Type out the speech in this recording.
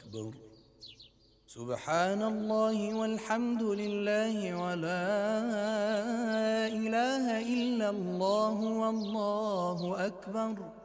أكبر. سبحان الله والحمد لله ولا إله إلا الله والله أكبر.